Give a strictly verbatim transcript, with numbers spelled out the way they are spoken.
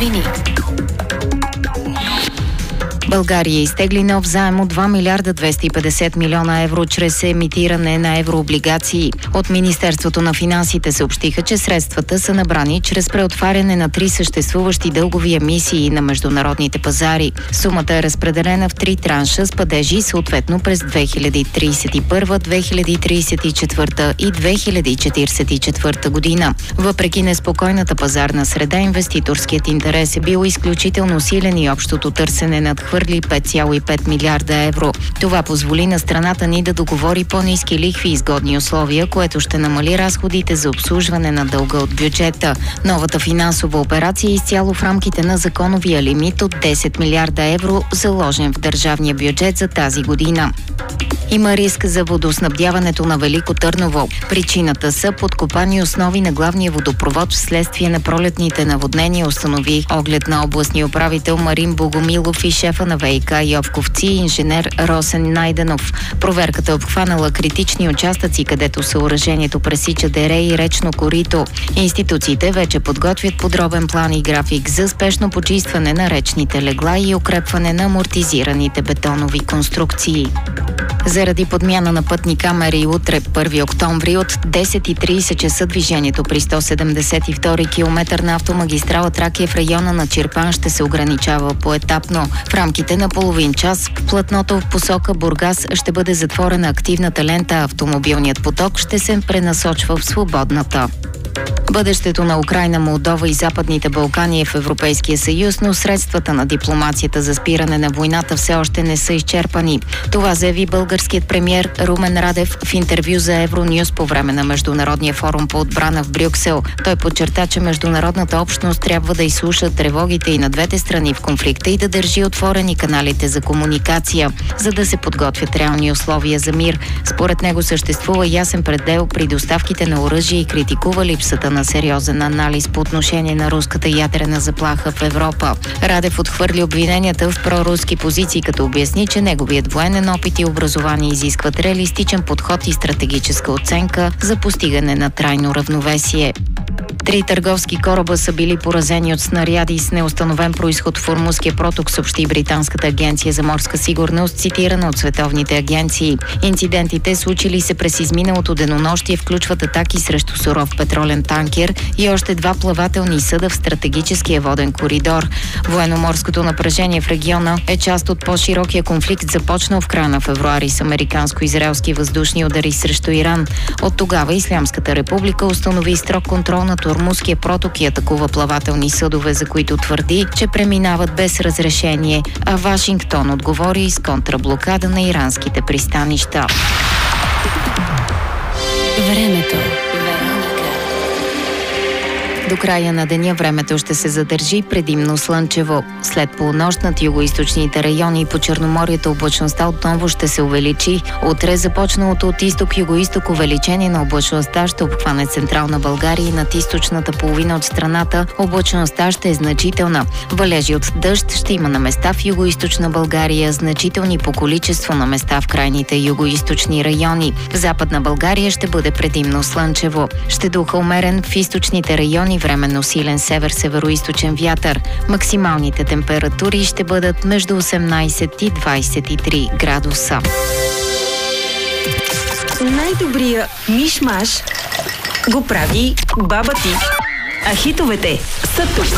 новини. България изтегли нов заем от два милиарда двеста и петдесет милиона евро чрез емитиране на еврооблигации. От Министерството на финансите съобщиха, че средствата са набрани чрез преотваряне на три съществуващи дългови емисии на международните пазари. Сумата е разпределена в три транша с падежи съответно през две хиляди тридесет и първа, две хиляди тридесет и четвърта и две хиляди четиридесет и четвърта година. Въпреки неспокойната пазарна среда, инвеститорският интерес е бил изключително силен и общото търсене надхвърли пет цяло и пет милиарда евро. Това позволи на страната ни да договори по-ниски лихви и изгодни условия, което ще намали разходите за обслужване на дълга от бюджета. Новата финансова операция е изцяло в рамките на законовия лимит от десет милиарда евро, заложен в държавния бюджет за тази година. Има риск за водоснабдяването на Велико Търново. Причината са подкопани основи на главния водопровод вследствие на пролетните наводнения, установи оглед на областния управител Марин Богомилов и шефа на ВиК Йовковци, инженер Росен Найденов. Проверката е обхванала критични участъци, където съоръжението пресича дере и речно корито. Институциите вече подготвят подробен план и график за спешно почистване на речните легла и укрепване на амортизираните бетонови конструкции. Заради подмяна на пътни камери утре, първи октомври, от десет и тридесет часа движението при сто седемдесет и втори километър на автомагистрала Тракия в района на Чирпан ще се ограничава поетапно. В рамките на половин час в платното в посока Бургас ще бъде затворена активната лента, а автомобилният поток ще се пренасочва в свободната. Бъдещето на Украйна, Молдова и Западните Балкани е в Европейския съюз, но средствата на дипломацията за спиране на войната все още не са изчерпани. Това заяви българският премиер Румен Радев в интервю за Евронюс по време на Международния форум по отбрана в Брюксел. Той подчерта, че международната общност трябва да изслуша тревогите и на двете страни в конфликта и да държи отворени каналите за комуникация, за да се подготвят реални условия за мир. Според него съществува ясен предел при доставките на оръжие и критикува липсата на сериозен анализ по отношение на руската ядрена заплаха в Европа. Радев отхвърли обвиненията в проруски позиции, като обясни, че неговият военен опит и образование изискват реалистичен подход и стратегическа оценка за постигане на трайно равновесие. Три търговски кораба са били поразени от снаряди с неустановен произход в Ормузския проток, съобщи британската агенция за морска сигурност, цитирана от световните агенции. Инцидентите, случили се през изминалото денонощие, включват атаки срещу суров петролен танкер и още два плавателни съда в стратегическия воден коридор. Военноморското напрежение в региона е част от по-широкия конфликт, започнал в края на февруари с американско-израелски въздушни удари срещу Иран. От тогава Ислямската република установи строг контрол на Ормузския проток и атакува плавателни съдове, за които твърди, че преминават без разрешение, а Вашингтон отговори с контраблокада на иранските пристанища. Времето. До края на деня времето ще се задържи предимно слънчево. След полунощ над югоизточните райони и по Черноморието облачността отново ще се увеличи. Утре започналото от изток-югоизток увеличение на облачността ще обхване централна България и над източната половина от страната облачността ще е значителна. Валежи от дъжд ще има на места в югоизточна България, значителни по количество на места в крайните югоизточни райони. В Западна България ще бъде предимно слънчево. Ще духа умерен в източните райони, временно силен север-североизточен вятър. Максималните температури ще бъдат между осемнайсет и двайсет и три градуса. Най-добрия миш-маш го прави баба ти. А хитовете са тук.